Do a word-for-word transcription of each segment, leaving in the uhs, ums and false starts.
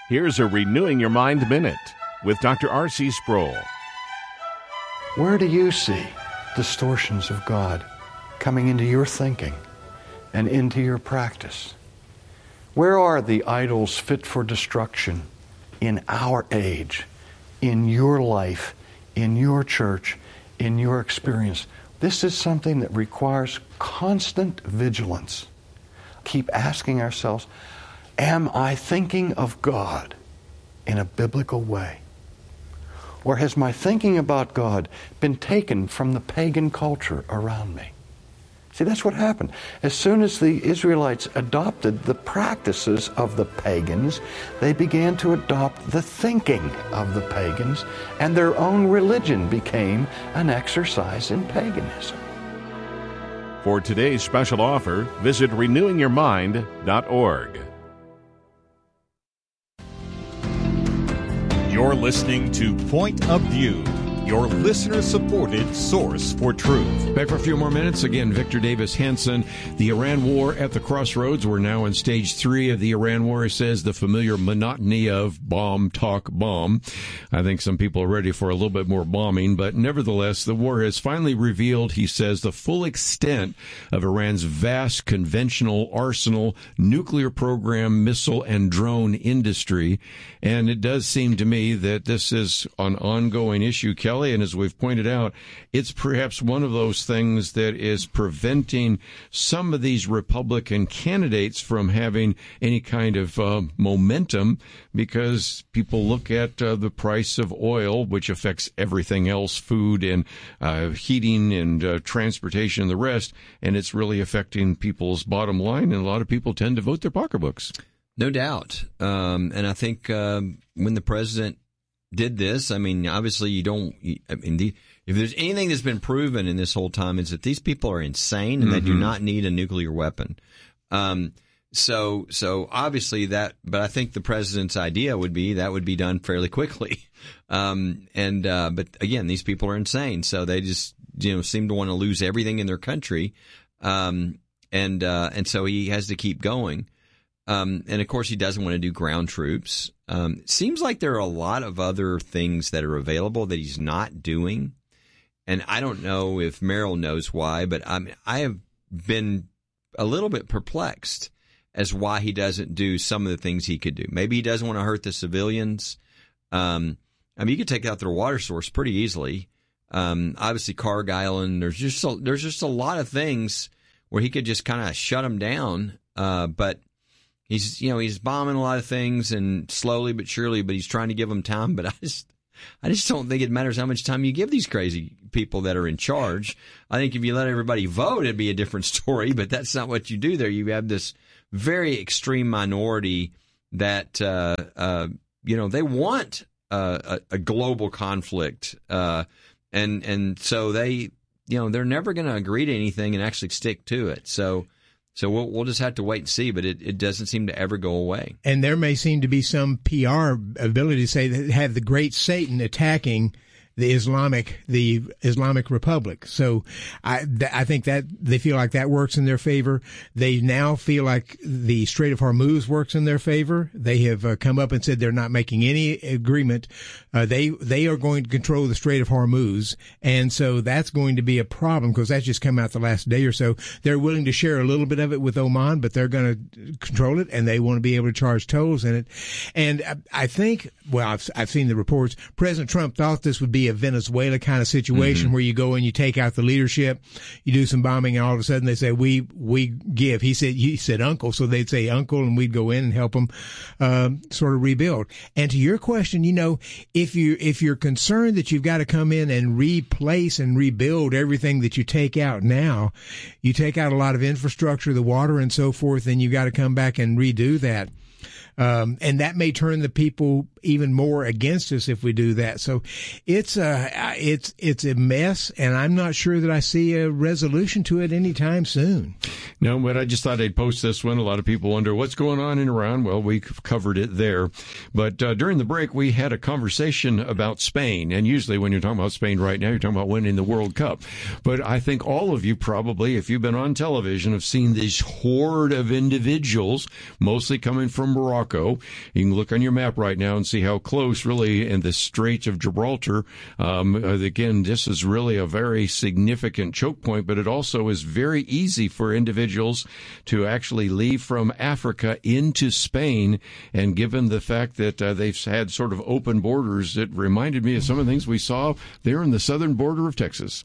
Here's a Renewing Your Mind Minute with Doctor R C Sproul. Where do you see distortions of God coming into your thinking and into your practice? Where are the idols fit for destruction in our age, in your life, in your church, in your experience? This is something that requires constant vigilance. Keep asking ourselves, am I thinking of God in a biblical way? Or has my thinking about God been taken from the pagan culture around me? See, that's what happened. As soon as the Israelites adopted the practices of the pagans, they began to adopt the thinking of the pagans, and their own religion became an exercise in paganism. For today's special offer, visit renewing your mind dot org. You're listening to Point of View, your listener-supported source for truth. Back for a few more minutes. Again, Victor Davis Hanson. The Iran war at the crossroads. We're now in stage three of the Iran war. He says the familiar monotony of bomb, talk, bomb. I think some people are ready for a little bit more bombing, but nevertheless, the war has finally revealed, he says, the full extent of Iran's vast conventional arsenal, nuclear program, missile, and drone industry. And it does seem to me that this is an ongoing issue, Kelly. And as we've pointed out, it's perhaps one of those things that is preventing some of these Republican candidates from having any kind of uh, momentum, because people look at uh, the price of oil, which affects everything else, food and uh, heating and uh, transportation and the rest, and it's really affecting people's bottom line, and a lot of people tend to vote their pocketbooks. No doubt. Um, and I think um, when the president did this, I mean, obviously you don't, I mean, the, if there's anything that's been proven in this whole time, is that these people are insane and mm-hmm. they do not need a nuclear weapon. Um, so, so obviously that, but I think the president's idea would be that would be done fairly quickly. Um, and, uh, but again, these people are insane. So they just, you know, seem to want to lose everything in their country. Um, and, uh, and so he has to keep going. Um, and of course, he doesn't want to do ground troops. Um, it seems like there are a lot of other things that are available that he's not doing. And I don't know if Merrill knows why, but I mean, I have been a little bit perplexed as why he doesn't do some of the things he could do. Maybe he doesn't want to hurt the civilians. Um, I mean, you could take out their water source pretty easily. Um, obviously, Karg Island, there's just a, there's just a lot of things where he could just kind of shut them down. Uh, but He's, you know, he's bombing a lot of things, and slowly but surely, but he's trying to give them time. But I just, I just don't think it matters how much time you give these crazy people that are in charge. I think if you let everybody vote, it'd be a different story, but that's not what you do there. You have this very extreme minority that, uh, uh, you know, they want uh, a, a global conflict. Uh, and, and so they, you know, they're never going to agree to anything and actually stick to it. So, So we'll, we'll just have to wait and see, but it, it doesn't seem to ever go away. And there may seem to be some P R ability to say that have the great Satan attacking the Islamic, the Islamic Republic. So I, th- I think that they feel like that works in their favor. They now feel like the Strait of Hormuz works in their favor. They have uh, come up and said they're not making any agreement. Uh, they, they are going to control the Strait of Hormuz. And so that's going to be a problem, because that's just come out the last day or so. They're willing to share a little bit of it with Oman, but they're going to control it, and they want to be able to charge tolls in it. And I, I think, well, I've, I've seen the reports. President Trump thought this would be a Venezuela kind of situation mm-hmm. where you go and you take out the leadership, you do some bombing, and all of a sudden they say, we, we give. He said, he said uncle. So they'd say uncle, and we'd go in and help them, um, sort of rebuild. And to your question, you know, if you, if you're concerned that you've got to come in and replace and rebuild everything that you take out now, you take out a lot of infrastructure, the water and so forth, and you got to come back and redo that. Um, and that may turn the people even more against us if we do that. So it's a, it's, it's a mess, and I'm not sure that I see a resolution to it anytime soon. No, but I just thought I'd post this one. A lot of people wonder what's going on in Iran. Well, we covered it there. But uh, during the break, we had a conversation about Spain. And usually when you're talking about Spain right now, you're talking about winning the World Cup. But I think all of you probably, if you've been on television, have seen this horde of individuals, mostly coming from Morocco, Morocco. You can look on your map right now and see how close, really, in the Strait of Gibraltar. Um, again, this is really a very significant choke point, but it also is very easy for individuals to actually leave from Africa into Spain. And given the fact that uh, they've had sort of open borders, it reminded me of some of the things we saw there in the southern border of Texas.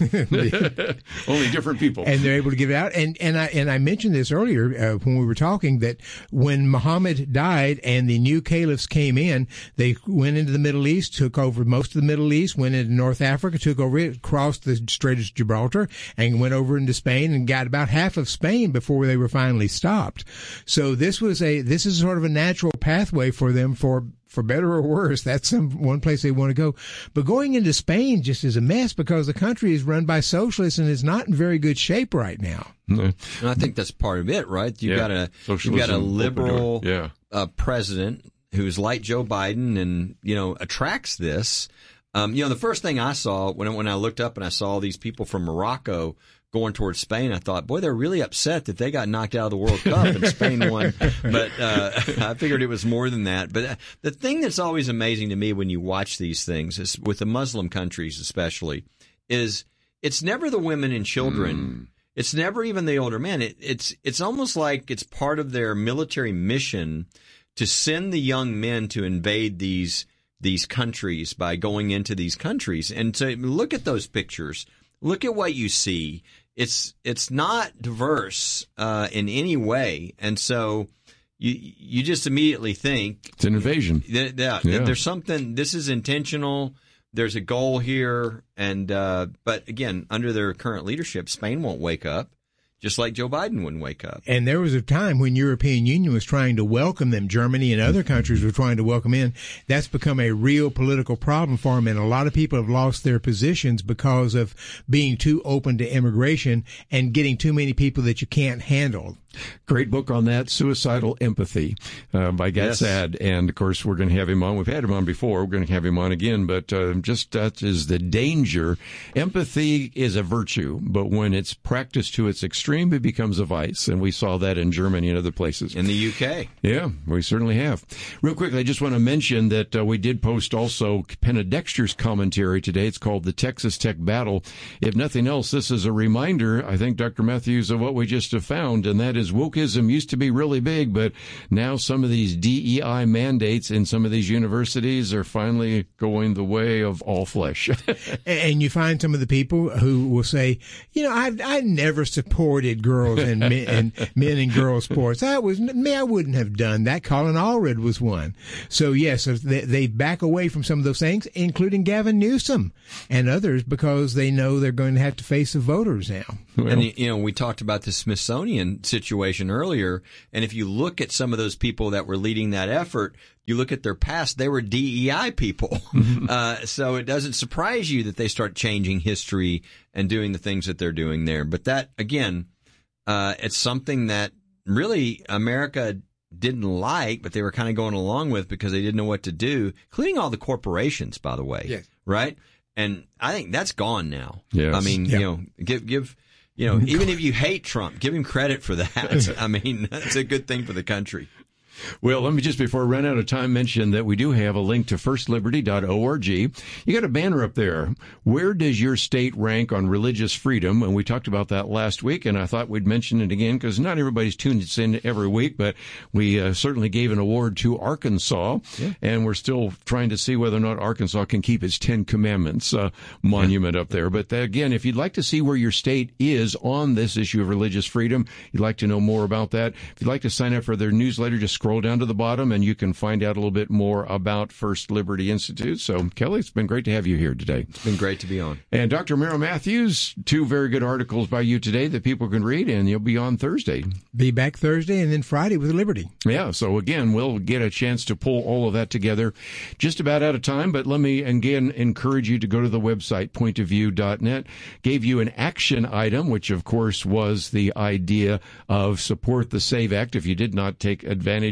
Only different people. And they're able to give it out. And and I and I mentioned this earlier uh, when we were talking, that when Muhammad died and the new caliphs came in, they went into the Middle East, took over most of the Middle East, went into North Africa, took over it, crossed the Strait of Gibraltar, and went over into Spain and got about half of Spain before they were finally stopped. So this was a this is sort of a natural pathway for them, for for better or worse. That's some one place they want to go. But going into Spain just is a mess, because the country is run by socialists and is not in very good shape right now. No. And I think that's part of it, right? You Yeah. got a Socialism, you got a liberal yeah. uh, president who's like Joe Biden, and you know attracts this. Um, you know, the first thing I saw when when I looked up and I saw these people from Morocco going towards Spain, I thought, boy, they're really upset that they got knocked out of the World Cup and Spain won. But uh, I figured it was more than that. But uh, the thing that's always amazing to me when you watch these things, is with the Muslim countries especially, is it's never the women and children. Mm. It's never even the older men. It, it's it's almost like it's part of their military mission to send the young men to invade these these countries by going into these countries. And to look at those pictures, look at what you see. It's it's not diverse uh, in any way, and so you you just immediately think it's an invasion. That, that, yeah. There's something. This is intentional. There's a goal here, and uh, but again, under their current leadership, Spain won't wake up. Just like Joe Biden wouldn't wake up. And there was a time when European Union was trying to welcome them. Germany and other countries were trying to welcome in. That's become a real political problem for them. And a lot of people have lost their positions because of being too open to immigration and getting too many people that you can't handle. Great book on that, Suicidal Empathy, uh, by Gad Saad. And, of course, we're going to have him on. We've had him on before. We're going to have him on again. But uh, just that is the danger. Empathy is a virtue, but when it's practiced to its extreme, it becomes a vice. And we saw that in Germany and other places. In the U K. Yeah, we certainly have. Real quickly, I just want to mention that uh, we did post also Penna Dexter's commentary today. It's called The Texas Tech Battle. If nothing else, this is a reminder, I think, Doctor Matthews, of what we just have found, and that is wokeism used to be really big, but now some of these D E I mandates in some of these universities are finally going the way of all flesh. And you find some of the people who will say, you know, I I never supported girls and men and men and girls sports. I was me, I wouldn't have done that. Colin Allred was one. So yes, they, they back away from some of those things, including Gavin Newsom and others, because they know they're going to have to face the voters now. Well, and you know, we talked about the Smithsonian situation earlier, and if you look at some of those people that were leading that effort, you look at their past, they were D E I people. Mm-hmm. Uh, so it doesn't surprise you that they start changing history and doing the things that they're doing there. But that, again, uh, it's something that really America didn't like, but they were kind of going along with because they didn't know what to do, including all the corporations, by the way. Yes. Right? And I think that's gone now. Yes. I mean, Yep. you know, give, give, you know, even if you hate Trump, give him credit for that. I mean, that's a good thing for the country. Well, let me just, before we run out of time, mention that we do have a link to first liberty dot org. You got a banner up there. Where does your state rank on religious freedom? And we talked about that last week, and I thought we'd mention it again because not everybody's tuned us in every week, but we uh, certainly gave an award to Arkansas, yeah. and we're still trying to see whether or not Arkansas can keep its Ten Commandments uh, monument yeah. up there. But uh, again, if you'd like to see where your state is on this issue of religious freedom, you'd like to know more about that, if you'd like to sign up for their newsletter, just scroll down to the bottom and you can find out a little bit more about First Liberty Institute. So, Kelly, it's been great to have you here today. It's been great to be on. And Doctor Merrill Matthews, two very good articles by you today that people can read, and you'll be on Thursday. Be back Thursday and then Friday with Liberty. Yeah, so again, we'll get a chance to pull all of that together. Just about out of time, but let me again encourage you to go to the website, point of view dot net. Gave you an action item, which of course was the idea of support the SAVE Act. If you did not take advantage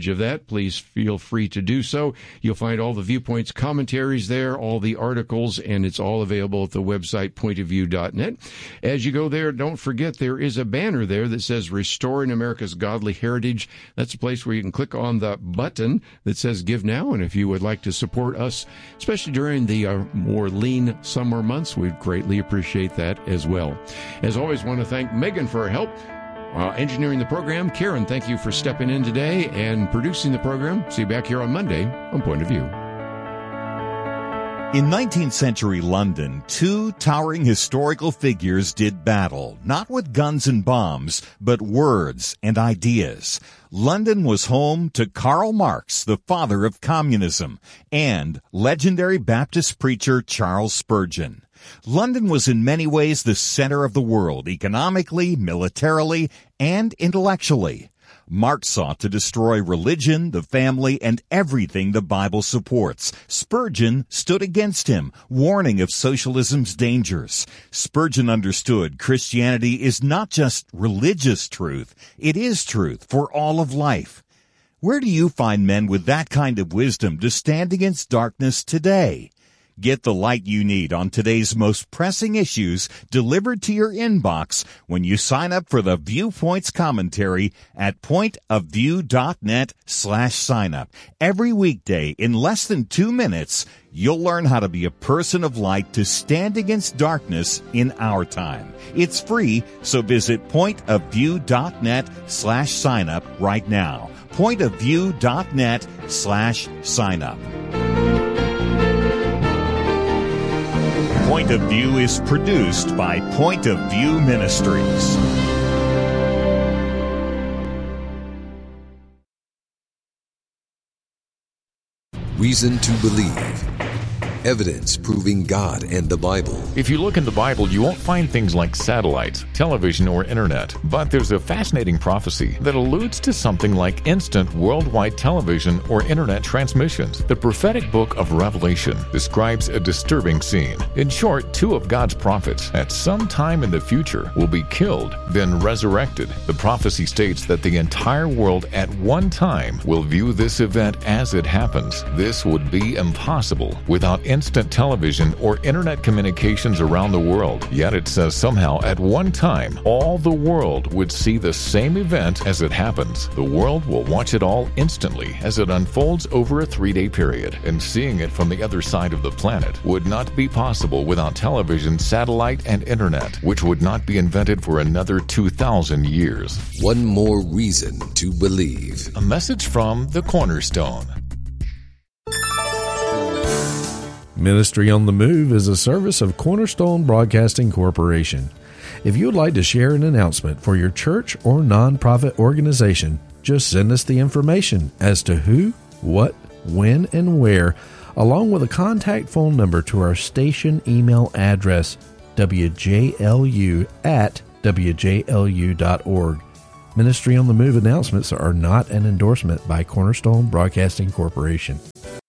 advantage of that, please feel free to do so. You'll find all the Viewpoints commentaries there, all the articles, and it's all available at the website point of view dot net. As you go there, don't forget there is a banner there that says Restoring America's Godly Heritage. That's a place where you can click on the button that says Give Now, and if you would like to support us, especially during the uh, more lean summer months, we'd greatly appreciate that as well. As always, want to thank Megan for her help. Uh, engineering the program. Karen, thank you for stepping in today and producing the program. See you back here on Monday on Point of View. In nineteenth century London, two towering historical figures did battle, not with guns and bombs, but words and ideas. London was home to Karl Marx, the father of communism, and legendary Baptist preacher Charles Spurgeon. London was in many ways the center of the world, economically, militarily, and intellectually. Marx sought to destroy religion, the family, and everything the Bible supports. Spurgeon stood against him, warning of socialism's dangers. Spurgeon understood Christianity is not just religious truth, it is truth for all of life. Where do you find men with that kind of wisdom to stand against darkness today? Get the light you need on today's most pressing issues delivered to your inbox when you sign up for the Viewpoints commentary at pointofview.net slash sign up. Every weekday in less than two minutes, you'll learn how to be a person of light to stand against darkness in our time. It's free, so visit pointofview.net slash sign up right now. pointofview.net slash sign up. Point of View is produced by Point of View Ministries. Reason to believe. Evidence proving God and the Bible. If you look in the Bible, you won't find things like satellites, television, or internet. But there's a fascinating prophecy that alludes to something like instant worldwide television or internet transmissions. The prophetic book of Revelation describes a disturbing scene. In short, two of God's prophets at some time in the future will be killed, then resurrected. The prophecy states that the entire world at one time will view this event as it happens. This would be impossible without instant television or internet communications around the world. Yet it says somehow at one time, all the world would see the same event as it happens. The world will watch it all instantly as it unfolds over a three-day period, and seeing it from the other side of the planet would not be possible without television, satellite, and internet, which would not be invented for another two thousand years. One more reason to believe. A message from the Cornerstone. Ministry on the Move is a service of Cornerstone Broadcasting Corporation. If you would like to share an announcement for your church or nonprofit organization, just send us the information as to who, what, when, and where, along with a contact phone number to our station email address, w j l u at w j l u dot org. Ministry on the Move announcements are not an endorsement by Cornerstone Broadcasting Corporation.